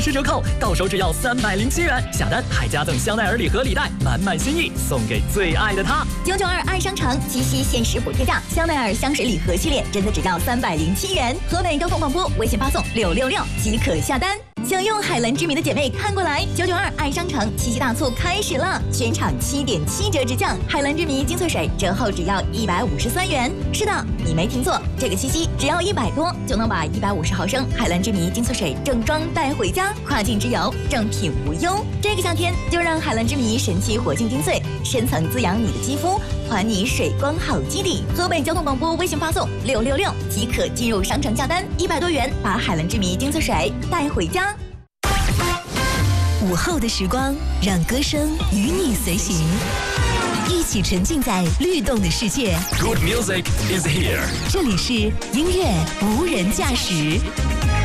50%折扣，到手只要307元，下单还加赠香奈儿礼盒礼袋，满满心意送给最爱的他。 992爱商城七夕限时补贴价，香奈儿香水礼盒系列真的只要307元。河北交通广播微信发送666即可下单。想用海蓝之谜的姐妹看过来，992爱商城七夕大促开始了，全场7.7折直降，海蓝之谜精粹水折后只要153元。是的，你没听错，这个七夕只要100多就能把150毫升海蓝之谜精粹水正装带回家，跨境之游正品无忧。这个夏天就让海蓝之谜神奇活性精粹深层滋养你的肌肤，还你水光好基底。河北交通广播微信发送666即可进入商城下单，100多元把海蓝之谜精粹水带回家。 午后的时光，让歌声与你随行，一起沉浸在律动的世界。 Good music is here。 这里是音乐无人驾驶。